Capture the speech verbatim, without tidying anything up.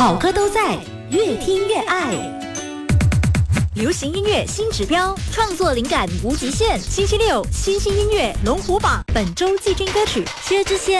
好歌都在，越听越爱。 流行音乐新指标，创作灵感无极限。星期六，新星音乐龙虎榜，本周季军歌曲薛之谦。